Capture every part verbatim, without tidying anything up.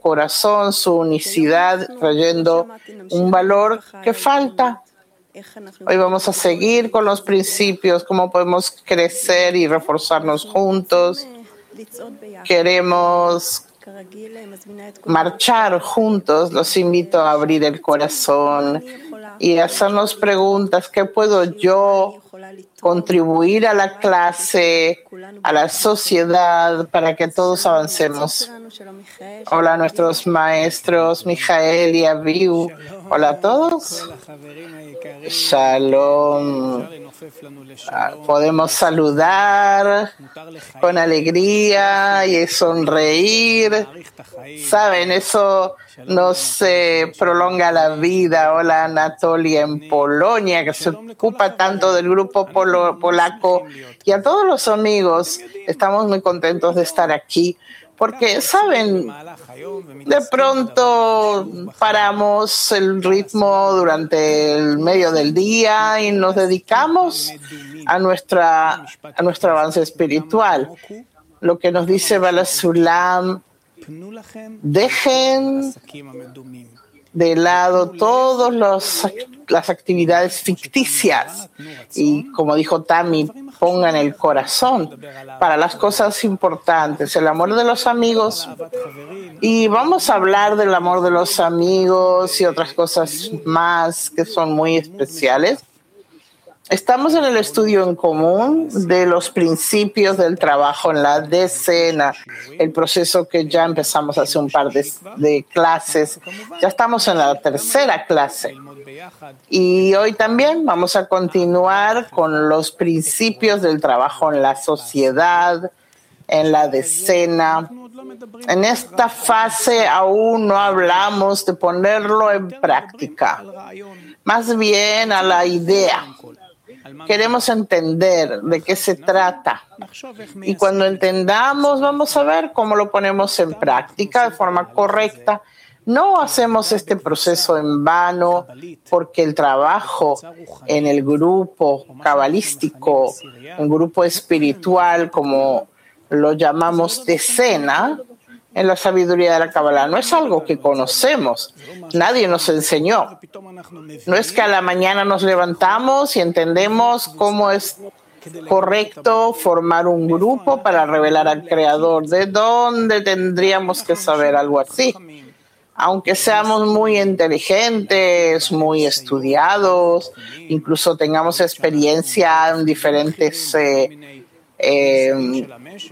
corazón, su unicidad, trayendo un valor que falta. Hoy vamos a seguir con los principios, cómo podemos crecer y reforzarnos juntos. Queremos marchar juntos. Los invito a abrir el corazón y hacernos preguntas. ¿Qué puedo yo contribuir a la clase, a la sociedad, para que todos avancemos? Hola a nuestros maestros, Mijael y Aviu. Hola a todos. Shalom. Podemos saludar con alegría y sonreír. Saben, eso nos eh, prolonga la vida. Hola Anatolia en Polonia, que se ocupa tanto del grupo polo, polaco. Y a todos los amigos, estamos muy contentos de estar aquí. Porque, ¿saben? De pronto paramos el ritmo durante el medio del día y nos dedicamos a, nuestra, a nuestro avance espiritual. Lo que nos dice Bala Sulam, dejen de lado todas las actividades ficticias y, como dijo Tami, pongan el corazón para las cosas importantes, el amor de los amigos. Y vamos a hablar del amor de los amigos y otras cosas más que son muy especiales. Estamos en el estudio en común de los principios del trabajo en la decena, el proceso que ya empezamos hace un par de, de clases. Ya estamos en la tercera clase. Y hoy también vamos a continuar con los principios del trabajo en la sociedad, en la decena. En esta fase aún no hablamos de ponerlo en práctica, más bien a la idea. Queremos entender de qué se trata. Y cuando entendamos, vamos a ver cómo lo ponemos en práctica de forma correcta. No hacemos este proceso en vano, porque el trabajo en el grupo cabalístico, un grupo espiritual, como lo llamamos decena, en la sabiduría de la Kabbalah, no es algo que conocemos, nadie nos enseñó. No es que a la mañana nos levantamos y entendemos cómo es correcto formar un grupo para revelar al Creador. ¿De dónde tendríamos que saber algo así? Aunque seamos muy inteligentes, muy estudiados, incluso tengamos experiencia en diferentes eh, eh,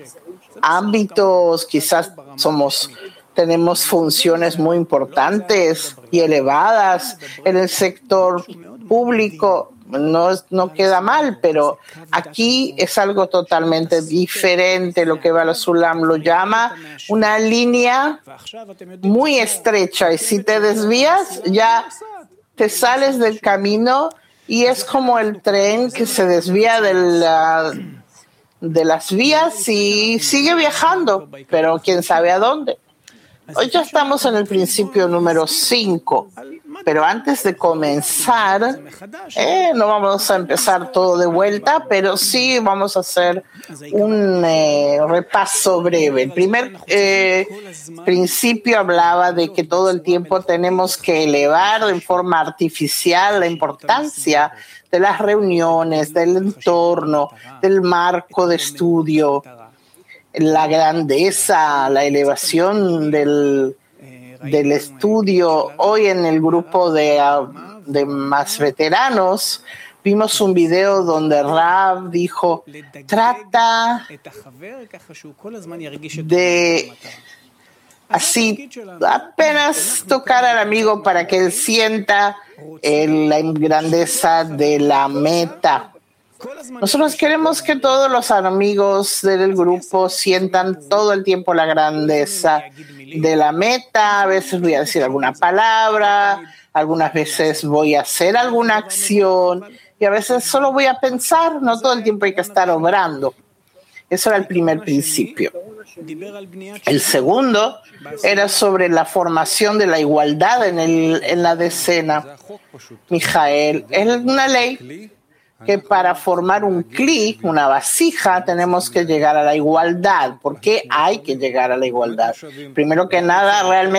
ámbitos, quizás somos, tenemos funciones muy importantes y elevadas en el sector público, no, no queda mal, pero aquí es algo totalmente diferente. Lo que Bala Sulam lo llama una línea muy estrecha, y si te desvías ya te sales del camino y es como el tren que se desvía de la de las vías y sigue viajando, pero quién sabe a dónde. Hoy ya estamos en el principio número cinco, pero antes de comenzar, eh, no vamos a empezar todo de vuelta, pero sí vamos a hacer un eh, repaso breve. El primer eh, principio hablaba de que todo el tiempo tenemos que elevar en forma artificial la importancia de las reuniones, del entorno, del marco de estudio, la grandeza, la elevación del, del estudio. Hoy en el grupo de, de más veteranos vimos un video donde Rav dijo, trata de así apenas tocar al amigo para que él sienta eh, la grandeza de la meta. Nosotros queremos que todos los amigos del grupo sientan todo el tiempo la grandeza de la meta. A veces voy a decir alguna palabra, algunas veces voy a hacer alguna acción y a veces solo voy a pensar. No todo el tiempo hay que estar obrando. Eso era el primer principio. El segundo era sobre la formación de la igualdad en, el, en la decena. Mijael, es una ley que para formar un kli, una vasija, tenemos que llegar a la igualdad. ¿Por qué hay que llegar a la igualdad? Primero que nada, realmente